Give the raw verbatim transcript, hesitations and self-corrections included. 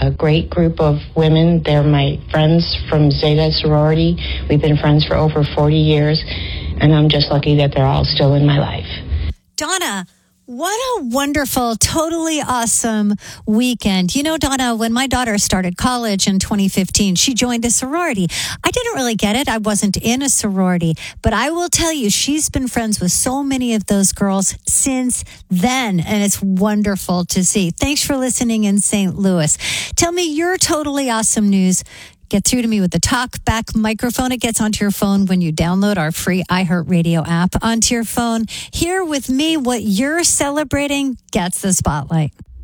a great group of women. They're my friends from Zeta sorority. We've been friends for over forty years, and I'm just lucky that they're all still in my life. Donna, what a wonderful, totally awesome weekend. You know, Donna, when my daughter started college in twenty fifteen, she joined a sorority. I didn't really get it. I wasn't in a sorority. But I will tell you, she's been friends with so many of those girls since then. And it's wonderful to see. Thanks for listening in Saint Louis. Tell me your totally awesome news. Get through to me with the talk back microphone. It gets onto your phone when you download our free iHeartRadio app onto your phone. Here with me, what you're celebrating gets the spotlight.